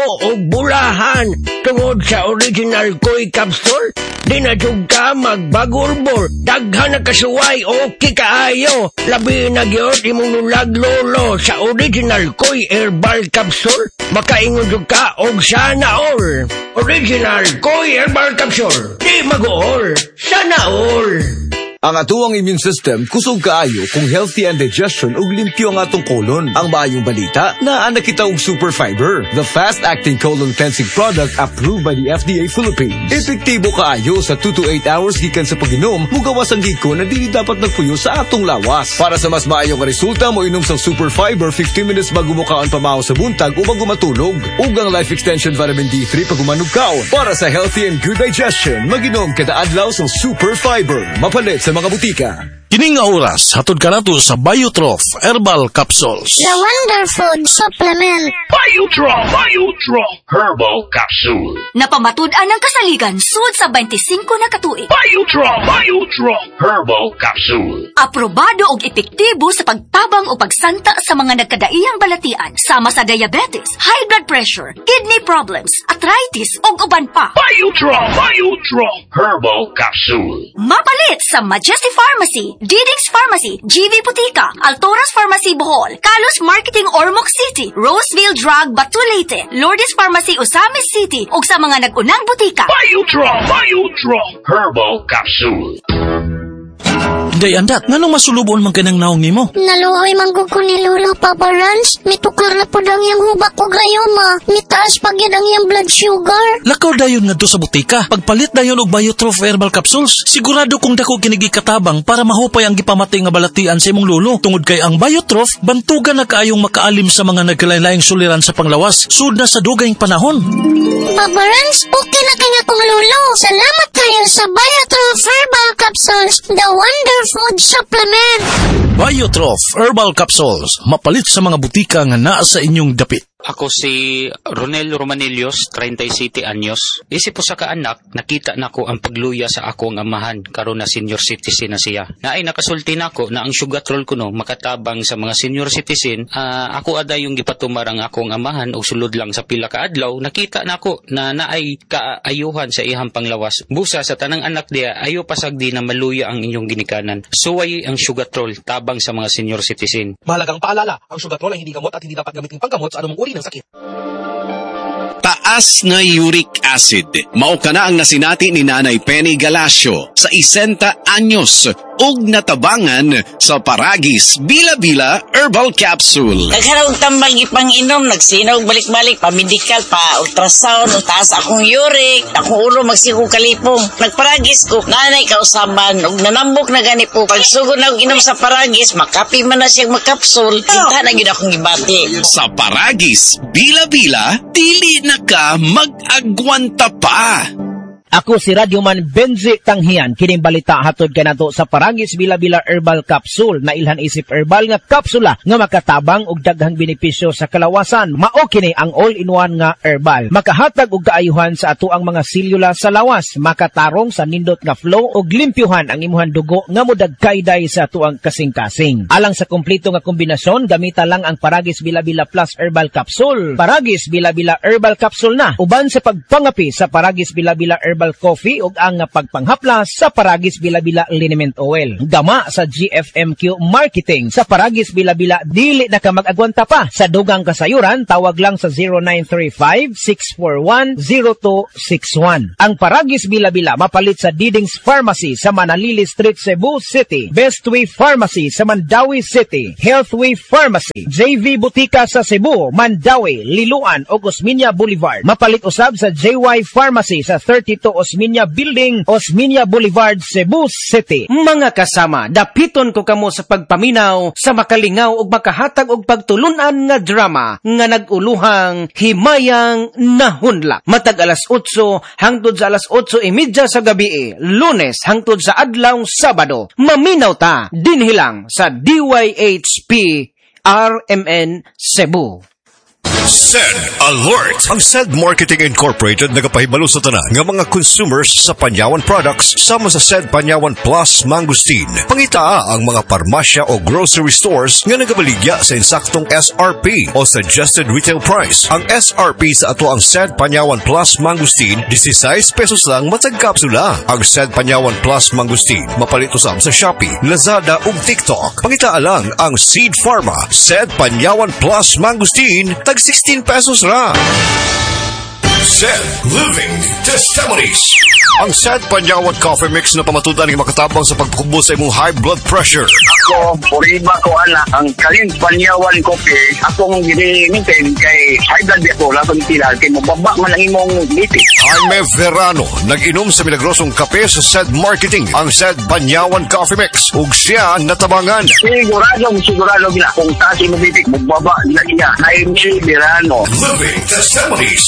o bulahan. Tungod sa original Koy capsule, di na jud ka magbagurbor. Daghan na kasuway, okay kaayo. Labi na gyud imong nulag lolo sa original Koy herbal capsule. Makaingon jud ka og sana all. Original Koy herbal capsule, di mag-all, sana all. Ang atuang immune system kusog kaayo kung healthy ang digestion ug limpyo ang atong colon. Ang maayong balita, naa kita og Super Fiber, the fast-acting colon cleansing product approved by the FDA Philippines. Epektibo kaayo sa 2 to 8 hours gikan sa pag-inom, mugawas ang giko na dili dapat nagpuyo sa atong lawas. Para sa mas maayong resulta, mo inom sa Super Fiber 15 minutes bago mo kaon pamahaw sa buntag o bago matulog. Ug ang Life Extension Vitamin D3 pag umanog kaon. Para sa healthy and good digestion, mag-inom kada adlaw sa Super Fiber. Mapalit sa mga butika. Kining nga oras, hatod ka nato sa Biotrof Herbal Capsules. The Wonder Food Supplement. Biotrof Herbal Capsule. Napamatud-an ang kasaligan sud sa 25 na katuig. Biotrof Herbal Capsule. Aprobado og epektibo sa pagtabang o pagsanta sa mga nagkadaiyang balatian sama sa diabetes, high blood pressure, kidney problems, arthritis ug uban pa. Biotrof Herbal Capsule. Mapalit sa Majesty Pharmacy, Diding's Pharmacy, GV Butika, Altoras Pharmacy Bohol, Kalos Marketing Ormoc City, Roseville Drug Batulete, Lourdes Pharmacy Osamis City ug sa mga nag-unang butika. Biotrof Herbal Capsule. Day andat, nganong masulubon man kanang naong nimo? Naluoy manggug ko ni Lolo, Papa Rans. Mitukar na po ang iyang hubak ko gayoma. Mitaas pag yan ang iyang blood sugar. Lakaw dayon nga do sa butika. Pagpalit dayon og Biotrof Herbal Capsules. Sigurado kung dako kinigi katabang para mahupay ang gipamatay nga balatian sa imong lolo. Tungod kay ang Biotrof, bantugan na kaayong makaalim sa mga nagkalain-laing suliran sa panglawas. Sud na sa dugayng panahon. Papa Rans, okay na kaya kong lolo. Salamat kayo sa Biotrof Herbal Capsules, the Wonder Food Supplement. Biotrof Herbal Capsules, mapalit sa mga butika nga naa sa inyong dapit. Ako si Ronel Romanelios, 37 anyos. Isip po sa kaanak, nakita nako ang pagluya sa akong amahan karon na senior citizen na siya. Naay nakasulti nako na ang sugatrol ko no makatabang sa mga senior citizen. Ako ada yung gipatumar ang akong amahan o sulod lang sa pila ka adlaw. Nakita nako na naay kaayuhan sa ihang panglawas. Busa sa tanang anak diya, ayo pasagdi na maluya ang inyong ginikanan. Suway ang sugatrol tabang sa mga senior citizen. Mahalagang paalala, ang sugatrol ay hindi gamot at hindi dapat gamitin panggamot sa anumang uri ng sakit. Taas na uric acid. Mao kana ang nasinati ni Nanay Penny Galasio sa 60 anyos ug natabangan sa Paragis Bila-Bila Herbal Capsule. Naghanap tambal gipang-inom, nagsinaw balik-balik, pa-medical, pa-ultrasound, taas akong uric, akong ulo magsigo kalipong. Nagparagis ko, nanay kausaban, ug nanambok na gani po. Pagsugod na inom sa Paragis, makapi man na siyang makapsul, hinta na yun akong gibati. Sa Paragis Bila-Bila, dili na ka mag-agwanta pa. Ako si Radyoman Benzi Tanghian, kining balita hatod kanato sa Paragis Bila-Bila Herbal Capsule na ilhan isip herbal nga kapsula nga makatabang og daghang benepisyo sa kalawasan. Mao kini ang all-in-one nga herbal. Makahatag og kaayuhan sa ato ang mga selula sa lawas, makatarong sa nindot nga flow og limpyuhan ang imuhang dugo nga modagkayday sa ato ang kasing-kasing. Alang sa kumpleto nga kombinasyon, gamita lang ang Paragis Bila-Bila Plus Herbal Capsule. Paragis Bila-Bila Herbal Capsule na uban sa pagpangapi sa Paragis Bila-Bila Herbal Coffee ug ang pagpanghaplas sa Paragis Bila-Bila Liniment Oil. Gama sa GFMQ Marketing sa Paragis Bila-Bila, dili na ka mag-agwanta pa. Sa dugang kasayuran, tawag lang sa 0935-641-0261. Ang Paragis Bila-Bila mapalit sa Diding's Pharmacy sa Manalili Street, Cebu City, Bestway Pharmacy sa Mandawi City, Healthway Pharmacy, JV Butika sa Cebu, Mandawi, Liloan ug Osmeña Boulevard. Mapalit usab sa JY Pharmacy sa 32 Osmeña Building, Osmeña Boulevard, Cebu City. Mga kasama, dapiton ko kamo sa pagpaminaw sa makalingaw ug makahatag og pagtulunan nga drama nga naguluhang Himayang Nahunla. Matag alas 8 hangtod sa alas 8:30 sa gabi, Lunes hangtod sa adlaw Sabado. Maminaw ta dinhi lang sa DYHP RMN Cebu. SED Alert! Ang SED Marketing Incorporated nagapahibalo sa tanan ng mga consumers sa Panyawan products sama sa SED Panyawan Plus Mangosteen. Pangitaa ang mga parmasya o grocery stores nga nagabaligya sa insaktong SRP o Suggested Retail Price. Ang SRP sa ato ang SED Panyawan Plus Mangosteen, 16 pesos lang matag kapsula. Ang SED Panyawan Plus Mangosteen, mapalit usab sa Shopee, Lazada ug TikTok. Pangitaa lang ang Seed Pharma SED Panyawan Plus Mangosteen, tag 16 pesos ra. SED Living Testimonies. Ang SED Panyawan Coffee Mix na pamatudan ng makatabang sa pagkubo sa imong high blood pressure. Ako, puriba ko anak, ang Kalin Panyawan Coffee, akong ginimintin kay high blood ako, labang tilal, kay mababa man ang imong lipid. Jaime Verano, nag-inom sa milagrosong kape sa SED Marketing, ang SED Panyawan Coffee Mix, ug siya natabangan. Sigurado gina, kung taas imong lipid, mababa na siya. Jaime Verano. Living Testimonies.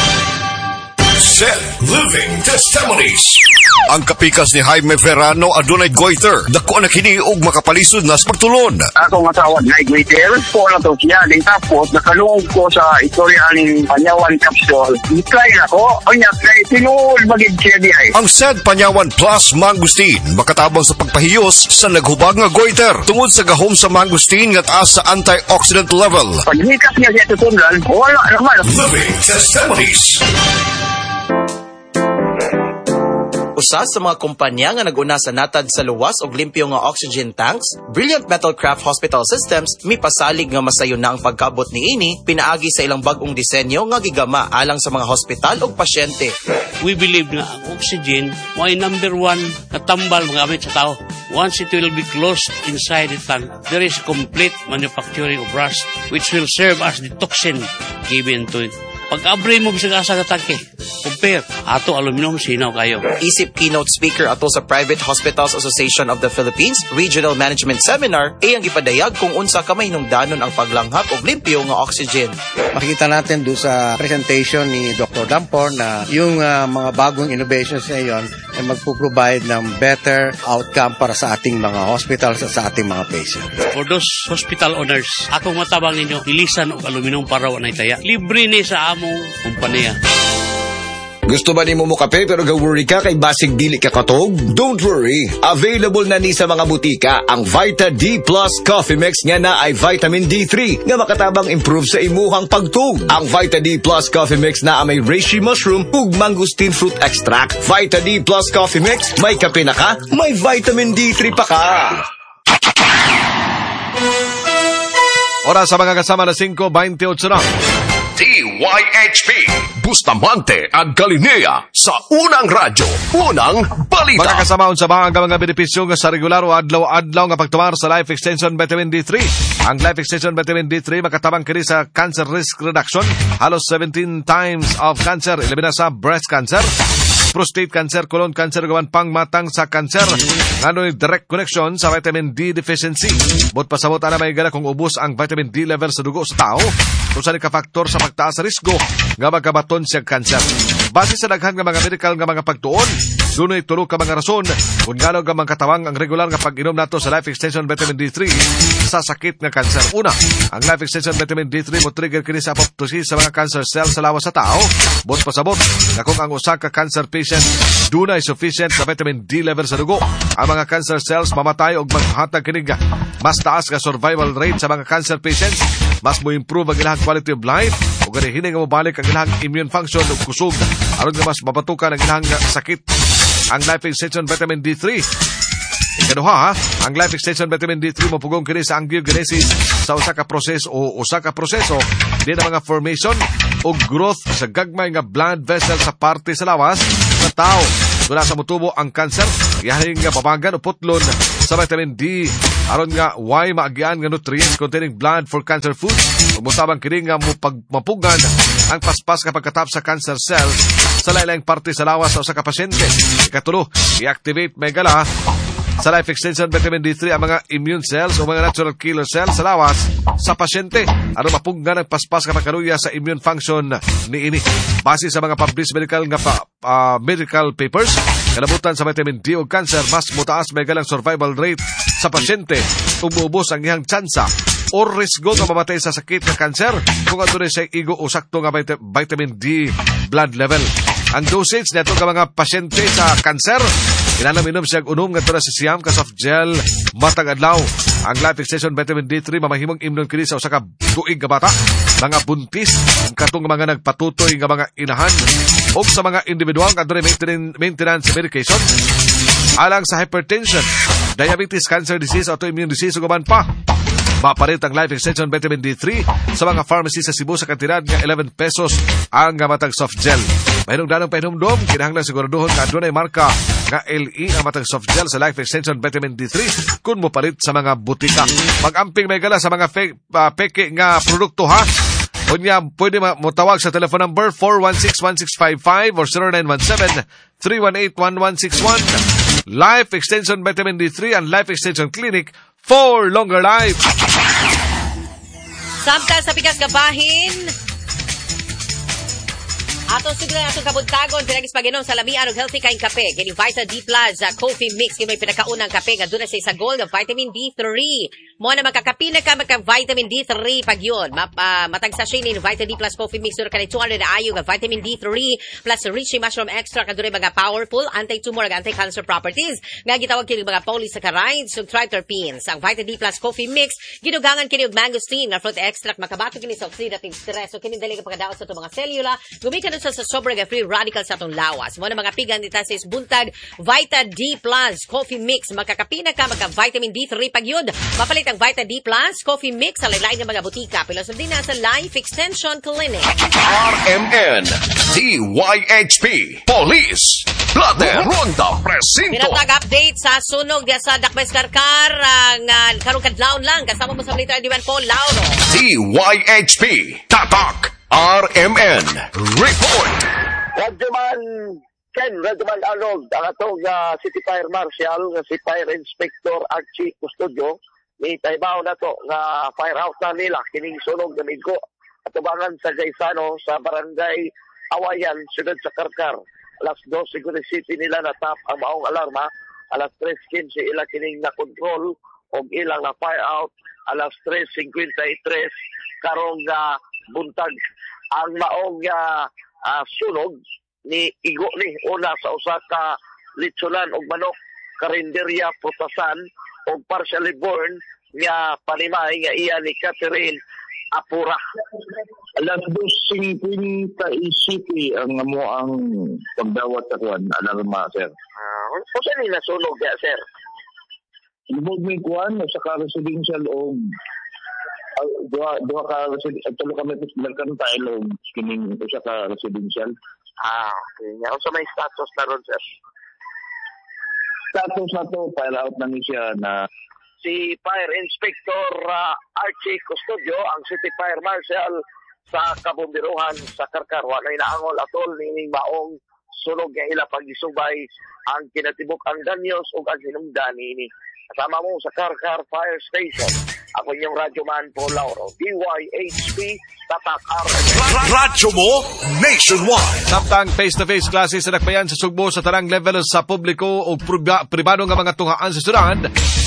SED Living Testimonies. Ang kapikas ni Jaime Verano adunay goiter. Dako na kini og makapalisod na sa pagtulon. Ako nga tawag na goiter ko na to siya. Din tapos nakalungog ko sa istorya ng Panyawan Capsule. I-try na ko. Anya kay tinuod magid siya diay. Ang SED Panyawan Plus Mangosteen makatabang sa pagpahiyos sa naghubag nga goiter tungod sa gahom sa mangosteen nga taas sa antioxidant level. Paghikas niya siya tutundan, wala naman. Living Testimonies. Usa sa mga kumpanya nga nag-una sa natad sa luwas og limpyo nga oxygen tanks, Brilliant Metal Craft Hospital Systems mipasalig nga masayon na ang pagkabot niini pinaagi sa ilang bag-ong disenyo nga gigama alang sa mga hospital ug pasyente. We believe na ang oxygen mo ay number 1 na tambal magamit sa tao. Once it will be closed inside the tank, there is complete manufacturing of rust which will serve as the toxin given to it. Pag-abre mo bisag asa nga tanke, compare ato aluminum sinaw kayo. Isip keynote speaker ato sa Private Hospitals Association of the Philippines Regional Management Seminar ay ang gipadayag kung unsa ka mahinungdanon ang paglanghap og limpyo nga oxygen. Makikita natin do sa presentation ni Dr. Dampor na yung mga bagong innovations na yon ay magpo-provide ng better outcome para sa ating mga hospitals at sa ating mga patients. For those hospital owners, akong matabang ninyo, ilisan og aluminum para wanay taya. Libre ni sa among kumpanya. Gusto ba ni mo kape pero ga-worry ka kay basig dili ka katog? Don't worry. Available na ni sa mga butika ang Vita D Plus Coffee Mix nga na ay vitamin D3 nga makatabang improve sa imuhang pagtug. Ang Vita D Plus Coffee Mix na may reishi mushroom ug mangosteen fruit extract. Vita D Plus Coffee Mix, may kape na ka, may vitamin D3 pa ka. Oras sa mga kasama na 5:28 na. DYHP Bustamante ag Galilea sa unang radyo, unang balita. Mga kasamaon sa mga benepisyo nga sa regular o adlaw-adlaw nga pagtumar sa Life Extension Vitamin D3. Ang Life Extension Vitamin D3 makatabang kini sa cancer risk reduction, halos 17 times of cancer, ilabina sa breast cancer, prostate cancer, colon cancer, gawan pang matang sa cancer. Ngano'y direct connection sa vitamin D deficiency. Bot pasabot ana may gala kung ubos ang vitamin D level sa dugo sa tao. Kung saan ka-faktor sa pagtaas sa risgo nga magkabaton siya cancer. Base sa daghan nga mga medical nga mga pagtuon, dunay tulo ka mga rason kung ngano nga magkatawang ang regular nga pag-inom nato sa Life Extension Vitamin D3 sa sakit nga cancer. Una, ang Life Extension Vitamin D3 mo trigger kini sa apoptosis sa mga cancer cells sa lawas sa tao. Bot pasabot na kung ang usa ka cancer patient dunay sufficient na vitamin D level sa dugo, ang mga cancer cells mamatay og maghatag kini mas taas nga survival rate sa mga cancer patients, mas mo improve ang ilang quality of life ug gani nga mobalik ang ilang immune function ug kusog aron nga mas mapatukan ang ilang sakit. Ang Life Extension Vitamin D3 ikaduha, ang Life Extension Vitamin D3 mapugong kini sa angiogenesis sa usa ka proseso di na mga formation o growth sa gagmay nga blood vessel sa parte sa lawas sa tao. Doon sa mutubo ang cancer, yahin nga pabagan o putlon sa vitamin D aron nga why maagian nga nutrients containing blood for cancer foods. Umutabang kini nga mapugan ang paspas kapag katap sa cancer cells sa lain-laing parte sa lawas sa usa ka pasyente. Ikatulo, i-activate megala sa Life Extension Vitamin D3 ang mga immune cells o mga natural killer cells sa lawas sa pasyente. Ano mapunggan ang paspas kapag kaluya sa immune function ni ini. Base sa mga published medical medical papers, kalabutan sa vitamin D o cancer, mas mutaas may galang survival rate sa pasyente. Umuubos ang iyang tsansa o risgo nga mamatay sa sakit nga kanser kung adunay sa igo o sakto nga vitamin D blood level. Ang dosage neto nga mga pasyente sa kanser, inanaminom siya unom nga tura si siyam ka soft gel matag adlaw. Ang Life Extension Vitamin D3 mamahimong imnon kini sa usa ka tuig nga bata, mga buntis, katong mga nagpatutoy nga mga inahan o sa mga individual nga adunay maintenance medication alang sa hypertension, diabetes, cancer disease, autoimmune disease ug uban pa. Mapalit ang Life Extension Vitamin D3 sa mga pharmacy sa Cebu sa kantidad nga 11 pesos ang matag soft gel. Mahinungdanong pahinumdom, kinahanglan siguraduhon nga adunay marka nga LE ang matag soft gel sa Life Extension Vitamin D3 kung mo palit sa mga butika. Mag-amping may gala sa mga peke nga produkto ha. Kunya, pwede mo tawag sa telephone number 416-1655 or 0917-318-1161. Life Extension Vitamin D3 and Life Extension Clinic for longer life. Samtang sa pikas kabahin, atong suglan atong kabuntagon pinagis paginom sa lamian og healthy kaing kape. Kini Vita D Plus coffee mix kini may pinakaunang kape nga dunay sa isa gold nga vitamin D3. Mo na makakape na ka vitamin D3 pag yun. Matag sachet ni Vita D Plus coffee mix dura kanay 200 na ayo nga vitamin D3 plus rich mushroom extract nga dunay mga powerful anti-tumor ug anti-cancer properties nga gitawag kini mga polysaccharides ug triterpenes. Ang Vita D Plus coffee mix gidugangan kini og mangosteen nga fruit extract makabato kini sa oxidative stress so kini dali ka pagkadaot sa itong mga selula gumikan sa sobrang free radicals sa atong lawas. Mo na mga pigan dita sa buntag Vita D Plus coffee mix makakapina ka maka vitamin D3 pag yun. Mapalit ang Vita D Plus coffee mix sa lain ng mga butika. Pilos din na sa Life Extension Clinic. RMN DYHP Police Plate Ronda Presinto. Pinatag update sa sunog sa Dakbays Karkar nga karong kadlawon lang kasama mo sa balita Diwan po Lauro. DYHP Tatak RMN Report. Radyoman Ken, Radyoman Arnold, ang atong City Fire Marshal, si Fire Inspector Archie Custodio, ni taybaw na to nga firehouse na nila, kining sunog na migo, at tubangan sa Gaisano, sa barangay Awayan, sunod sa Karkar. Alas 2 siguro city nila natap ang maong alarma, alas 3:15 ila kining na-control, o ilang na fire out, alas 3:53, karong buntag ang maong sunog ni igo ni una sa usa ka litsunan og manok, karinderya, putasan og partially born nga panimay nga iya ni Catherine Apura. Alas 2:50 ang amo ang pagdawat sa kuan alarma, sir. Usa ni nasunog ya, sir? Lubog may kuan sa ka-residential o duha ka residential, tulo kami nagkaroon tayo kining usa ka residential. Okay. Unsa may status na ron, sir? Status na to, file out na ni siya na si Fire Inspector Archie Custodio, ang City Fire Marshal sa Kabomberuhan sa Karkar. Walay naangol atol ning maong sunog nga ila pagisubay ang kinatibok ang danyos ug ang hinungdan ini. Kasama mo sa Karkar Fire Station. Ako yung Radyoman Paul Lauro. DYHP Tatak Radyo mo nationwide. Samtang face-to-face classes sa nakbayan sa Sugbo sa tarang level sa publiko o pribado nga mga tunghaan sa syudad,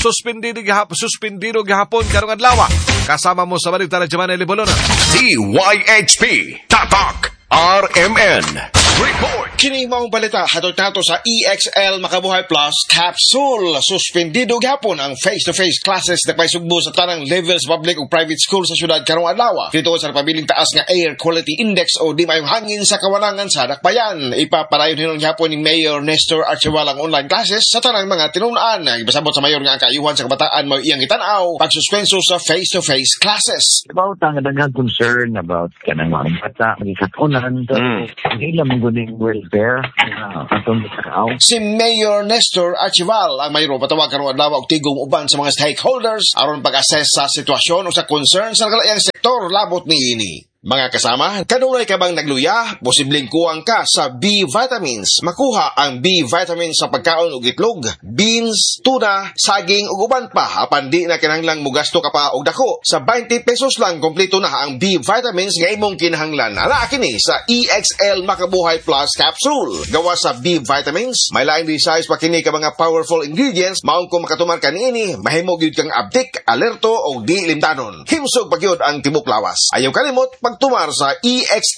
suspendido gihapon karong adlaw. Kasama mo sa balita Radyoman Elibolona. DYHP Tatak RMN Report. Kini maong balita hatod nato sa EXL Makabuhay Plus Capsule. Suspendido gihapon ang face-to-face classes na paisugbo sa tanang levels public ug private school sa syudad karong adlaw. Dito sa pabiling taas nga Air Quality Index o di mayong hangin sa kawanangan sa dakbayan. Ipapadayon hinon gihapon ni Mayor Nestor Archewal ang online classes sa tanang mga tinunan. Ibasabot sa mayor nga ang kaayuhan sa kabataan mao iyang gitanaw pagsuspenso sa face-to-face classes. About ang daghang concern about kanang mga bata magikatunan ilang mangguning welfare atong gitanaw. Si Mayor Nestor Archewal ang mayro patawag karong adlaw og tigong uban sa mga stakeholders aron pag-assess sa sitwasyon o sa concern sa nagalayang sektor labot niini. Mga kasama, kanunay ka bang nagluya? Posibleng kuwang ka sa B vitamins. Makuha ang B vitamins sa pagkaon ug itlog, beans, tuna, saging ug uban pa. Apan di na kinahanglang mugasto ka pa og dako. Sa 20 pesos lang kompleto na ang B vitamins nga imong kinahanglan. Ana kini sa EXL Makabuhay Plus Capsule. Gawa sa B vitamins, may laing size pa kini ka mga powerful ingredients. Maong kung makatumar ka niini, mahimo gyud kang abdik, alerto o di limtanon. Himsog pagyud ang tibok lawas. Ayaw kalimot pagtumar sa EXL